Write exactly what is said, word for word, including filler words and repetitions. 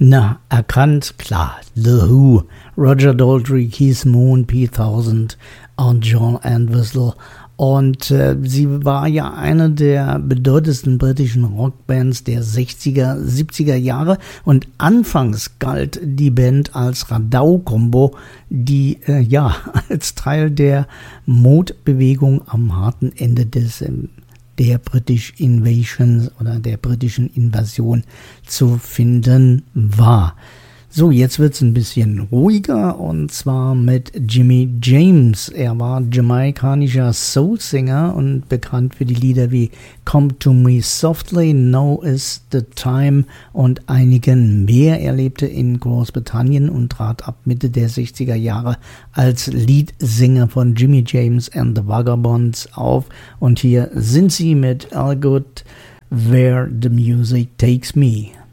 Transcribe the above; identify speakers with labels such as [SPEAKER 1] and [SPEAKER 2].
[SPEAKER 1] Na, erkannt, klar, The Who, Roger Daltrey, Keith Moon, Pete Townsend und John Entwistle. Und äh, sie war ja eine der bedeutendsten britischen Rockbands der sechziger, siebziger Jahre. Und anfangs galt die Band als Radau-Kombo, die äh, ja als Teil der Mode-Bewegung am harten Ende des ähm, der British Invasion oder der britischen Invasion zu finden war. So, jetzt wird's ein bisschen ruhiger und zwar mit Jimmy James. Er war jamaikanischer Soul-Singer und bekannt für die Lieder wie Come to Me Softly, Now is the Time und einigen mehr. Er lebte in Großbritannien und trat ab Mitte der sechziger Jahre als Leadsänger von Jimmy James and the Vagabonds auf. Und hier sind sie mit All Good Where the Music Takes Me.